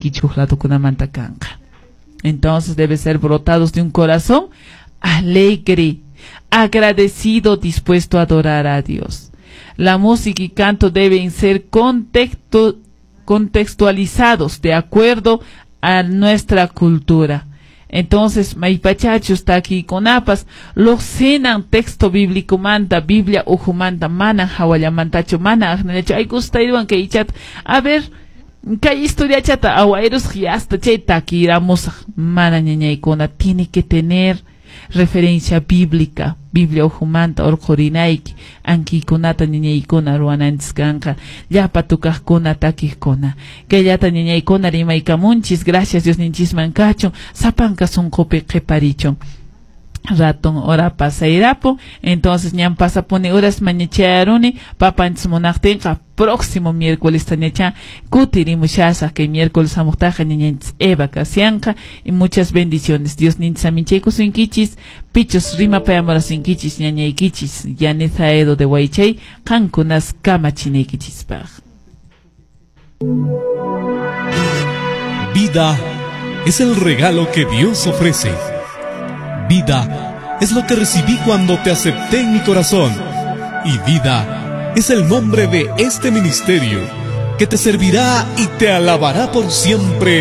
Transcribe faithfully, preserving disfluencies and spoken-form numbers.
chuqlatukunamanta kanqa. Entonces debe ser brotados de un corazón alegre, agradecido, dispuesto a adorar a Dios. La música y canto deben ser contexto, contextualizados de acuerdo a nuestra cultura. Entonces, Maipachacho está aquí con apas, los cenan texto bíblico manda, Biblia ujumanda, mana, hawayamantacho, mana, ajnecho, ay gusta iban que ichat, a ver, que historia chata, aguairos giasta, cheta, que iramos, mana, ñañaicona, tiene que tener referencia bíblica, Biblia ujumanta, orjorinaiki, anki konata ñañaicona, ruanantzkanka, yapa tukajkona, takijkona, que yata ñañaicona, rimaikamunchis, gracias Dios ninchis mancacho, sapanka son cope qeparicho. Ratón ora pasa irapo, entonces ñan pasa pone horas mañachearuni, papa en monartenka, próximo miércoles tañacha, kutirimushasa, que miércoles amutaja ñañens eva casianca, y muchas bendiciones. Dios ninsamincheco sinkichis, pichos rima payamora sinkichis, ñañaikichis, yaneza edo de huaychay, kankunas kamachinekichis paj. Vida es el regalo que Dios ofrece. Vida es lo que recibí cuando te acepté en mi corazón. Y vida es el nombre de este ministerio que te servirá y te alabará por siempre.